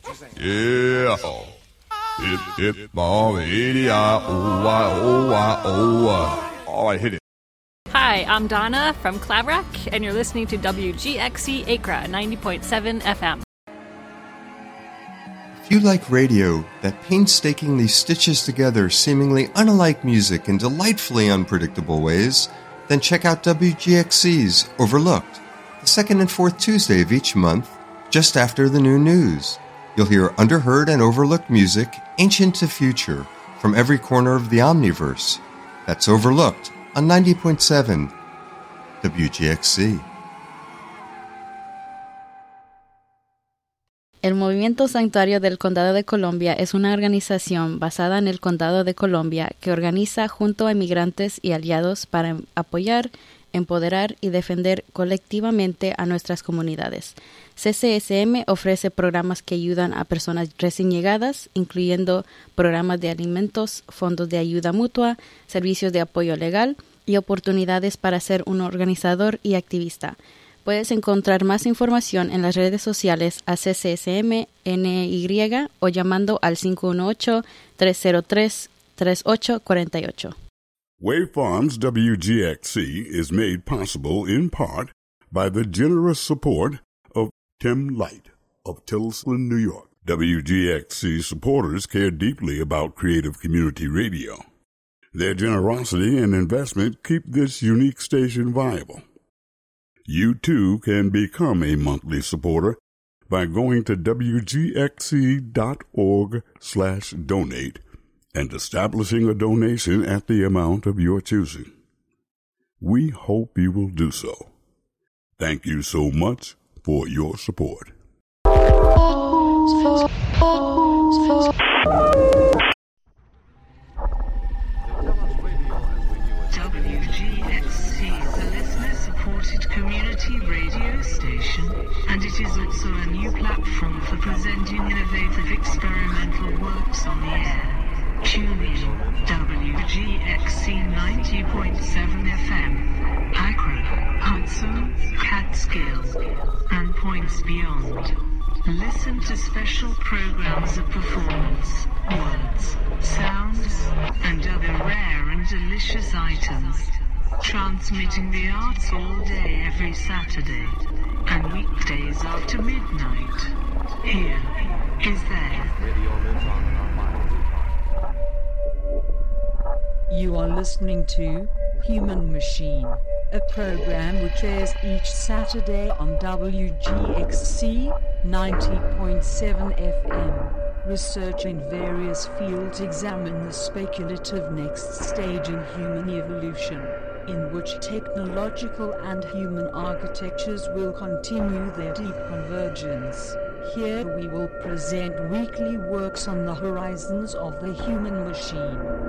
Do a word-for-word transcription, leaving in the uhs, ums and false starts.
Yeah. Hit, hit, bomb, eighty, oh, oh, oh, oh, I hit it. Hi, I'm Donna from Claverack, and you're listening to W G X C Acra ninety point seven F M. If you like radio that painstakingly stitches together seemingly unalike music in delightfully unpredictable ways, then check out W G X C's Overlooked, the second and fourth Tuesday of each month, just after the new news. You'll hear underheard and overlooked music, ancient to future, from every corner of the Omniverse. That's Overlooked on ninety point seven W G X C. El Movimiento Santuario del Condado de Columbia es una organización basada en el Condado de Columbia que organiza junto a inmigrantes y aliados para apoyar, empoderar y defender colectivamente a nuestras comunidades. C C S M ofrece programas que ayudan a personas recién llegadas, incluyendo programas de alimentos, fondos de ayuda mutua, servicios de apoyo legal y oportunidades para ser un organizador y activista. Puedes encontrar más información en las redes sociales a C C S M N Y o llamando al cinco uno ocho, tres cero tres, tres ocho cuatro ocho. Wave Farms W G X C is made possible in part by the generous support of Tim Light of Tilson, New York. W G X C supporters care deeply about creative community radio. Their generosity and investment keep this unique station viable. You too can become a monthly supporter by going to W G X C dot org slash donate and establishing a donation at the amount of your choosing. We hope you will do so. Thank you so much for your support. W G X C is a listener-supported community radio station, and it is also a new platform for presenting innovative experimental works on the air. Tune in W G X C ninety point seven F M, Accra, Hudson, Catskill, and points beyond. Listen to special programs of performance, words, sounds, and other rare and delicious items. Transmitting the arts all day every Saturday, and weekdays after midnight. Here is there. You are listening to Human Machine, a program which airs each Saturday on W G X C ninety point seven F M. Research in various fields examine the speculative next stage in human evolution, in which technological and human architectures will continue their deep convergence. Here we will present weekly works on the horizons of the human machine.